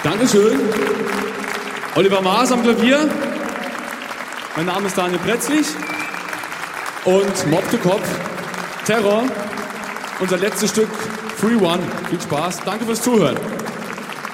Dankeschön. Oliver Maas am Klavier. Mein Name ist Daniel Pretzlich. Und Mob to Kopf, Terror. Unser letztes Stück, Free One. Viel Spaß. Danke fürs Zuhören.